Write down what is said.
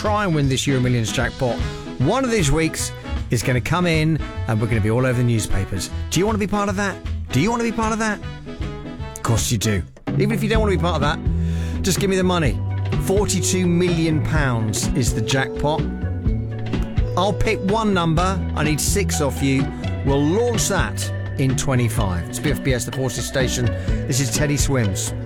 try and win this Euro Millions jackpot. One of these weeks is going to come in and we're going to be all over the newspapers. Do you want to be part of that? Do you want to be part of that? Of course you do. Even if you don't want to be part of that, just give me the money. £42 million is the jackpot. I'll pick one number. I need 6 off you. We'll launch that in 25. It's BFBS, the Forces Station. This is Teddy Swims.